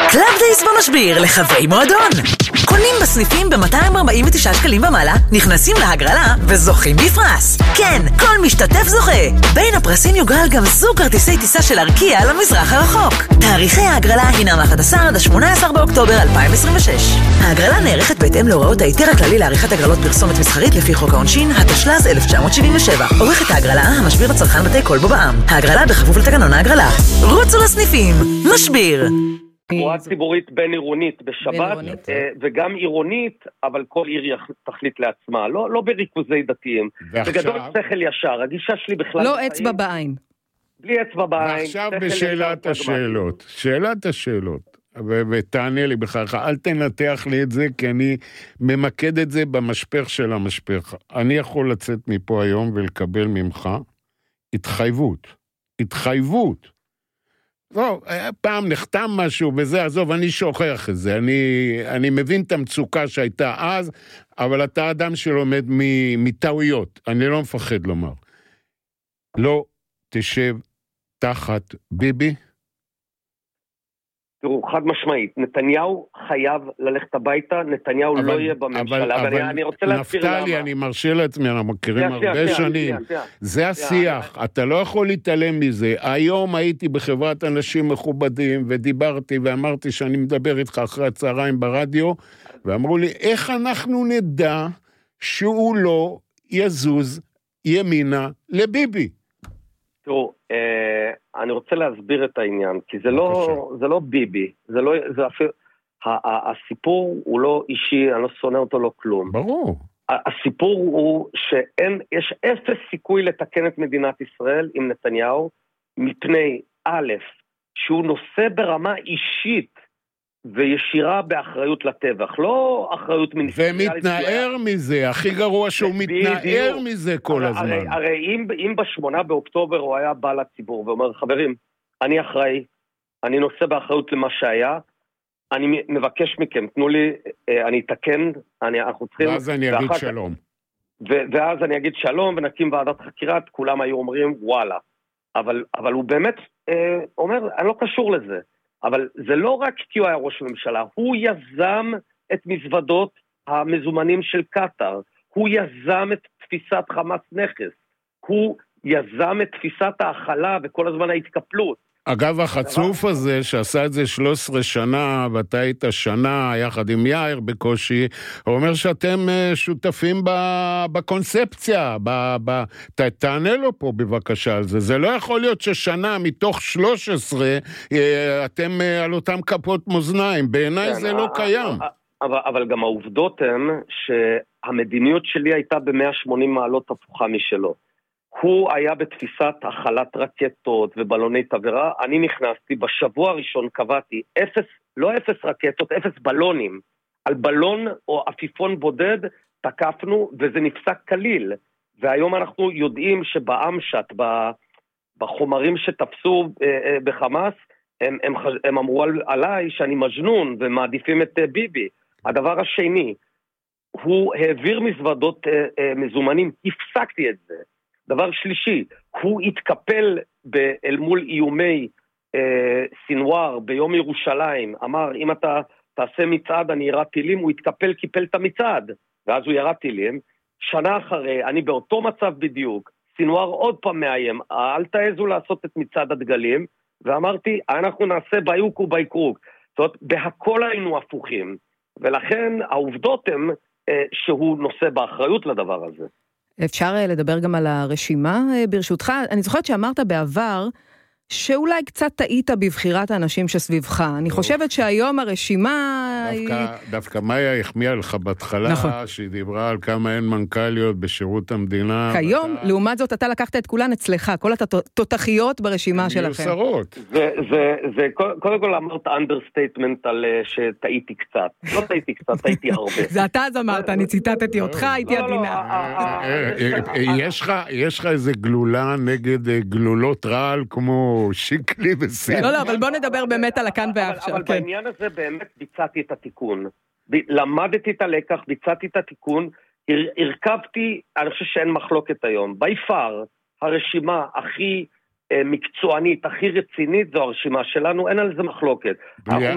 קלאב דייס במשביר לחברי מועדון. קונים בסניפים ב-249 שקלים ומעלה, נכנסים להגרלה וזוכים בפרס. כן, כל משתתף זוכה. בין הפרסים יוגרל גם זוג כרטיסי טיסה של ארקיע למזרח הרחוק. תאריכי ההגרלה הינם 11 עד 18 באוקטובר 2026. ההגרלה נערכת בהתאם להוראות ההיתר הכללי לעריכת הגרלות פרסומת מסחרית לפי חוק העונשין, התשל"ז 1977. עורכת ההגרלה, המשביר הצרכן בתי קול בו בע"מ. ההגרלה בכפוף לתקנון ההגרלה. רוצו לסניפים. משביר. תחבורה ציבורית בין עירונית בשבת, וגם עירונית, אבל כל עיר תחליט לעצמה, לא בריכוזי דתיים. בגדול שכל ישר, הגישה שלי בכלל... לא אצבע בעין. בלי אצבע בעין. ועכשיו בשאלת השאלות. שאלת השאלות. ותענה לי בכך, אל תנתח לי את זה, כי אני ממקד את זה במשפך של המשפך. אני יכול לצאת מפה היום ולקבל ממך התחייבות. לא, פעם נחתם משהו וזה, עזוב, אני שוכח את זה, אני מבין את המצוקה שהייתה אז, אבל אתה אדם שלומד מטעויות, אני לא מפחד לומר. לא תשב תחת ביבי? תראו, חד משמעית, נתניהו חייב ללכת הביתה, נתניהו לא יהיה בממשלה, אבל אני רוצה להסביר למה. נפתלי, אני מרשה לעצמי, אנחנו מכירים הרבה שנים, זה השיח, אתה לא יכול להתעלם מזה. היום הייתי בחברת אנשים מכובדים, ודיברתי ואמרתי שאני מדבר איתך אחרי הצהריים ברדיו, ואמרו לי, איך אנחנו נדע שהוא לא יזוז ימינה לביבי? תראו, אני רוצה להסביר את העניין, כי זה לא ביבי, הסיפור הוא לא אישי, אני לא שונא אותו לא כלום. ברור. הסיפור הוא שיש אפס סיכוי לתקן את מדינת ישראל עם נתניהו, מפני א', שהוא נושא ברמה אישית, וישירה באחריות לטבח, לא אחריות מיניסטריאלית. ומתנער מזה, הכי גרוע שהוא מתנער מזה כל הזמן. הרי אם ב8 באוקטובר הוא היה בא לציבור ואומר, חברים, אני אחראי, אני נושא באחריות למה שהיה, אני מבקש מכם, תנו לי, אני אתקן, אנחנו צריכים... ואז אני אגיד שלום. ואז אני אגיד שלום ונקים ועדת חקירה, כולם היו אומרים וואלה. אבל הוא באמת אומר, אני לא קשור לזה. אבל זה לא רק כי הוא היה ראש ממשלה, הוא יזם את מזוודות המזומנים של קטר, הוא יזם את תפיסת חמאס נכס, הוא יזם את תפיסת האכלה וכל הזמן ההתקפלות. אגב, החצוף הזה שעשה את זה 13 שנה, ואתה היית שנה יחד עם יאיר בקושי, הוא אומר שאתם שותפים בקונספציה, תענה לו פה בבקשה על זה. זה לא יכול להיות ששנה מתוך 13 אתם על אותם כפות מאזניים, בעיניי זה לא קיים. אבל גם העובדות הן שהמדיניות שלי הייתה ב-180 מעלות הפוכה משלו. הוא היה בתפיסת החלת רקטות ובלוני תבערה, אני נכנסתי, בשבוע הראשון קבעתי, לא 0 רקטות, 0 בלונים, על בלון או עפיפון בודד תקפנו, וזה נפסק כליל, והיום אנחנו יודעים שבאמשת, בחומרים שתפסו בחמאס, הם אמרו עליי שאני מג'נון, ומעדיפים את ביבי. הדבר השני, הוא העביר מזוודות מזומנים, הפסקתי את זה. דבר שלישי, הוא התקפל אל מול איומי סינואר ביום ירושלים, אמר אם אתה תעשה מצעד אני ירה טילים, הוא התקפל, קיפל את המצעד, ואז הוא ירה טילים. שנה אחרי, אני באותו מצב בדיוק, סינואר עוד פעם מאיים, אל תעזו לעשות את מצעד הדגלים, ואמרתי, אנחנו נעשה ביוק וביקרוק. זאת אומרת, בהכל היינו הפוכים, ולכן העובדות הן שהוא נושא באחריות לדבר הזה. אפשר לדבר גם על הרשימה ברשותך. אני זוכרת שאמרת בעבר שאולי קצת טעית בבחירת האנשים שסביבך. אני חושבת שהיום הרשימה... דווקא מאיה החמיאה לך בהתחלה, שהיא דיברה על כמה אין מנכ"ליות בשירות המדינה. כיום, לעומת זאת, אתה לקחת את כולן אצלך, כל התותחיות ברשימה שלכם. מיוסרות. זה קודם כל אמרת אנדרסטייטמנט על שטעיתי קצת. לא טעיתי קצת, טעיתי הרבה. זה אתה אז אמרת, אני ציטטתי אותך, הייתי עדינה. יש לך איזה גלולה נגד גלולות רעל כמו... שיקלי וסין. לא, אבל בוא נדבר באמת על הכאן ועכשיו. אבל בעניין הזה באמת ביצעתי את התיקון. למדתי את הלקח, ביצעתי את התיקון, הרכבתי, אני חושב שאין מחלוקת היום. ביפר, הרשימה הכי מקצוענית, הכי רצינית, זו הרשימה שלנו, אין על זה מחלוקת. אנחנו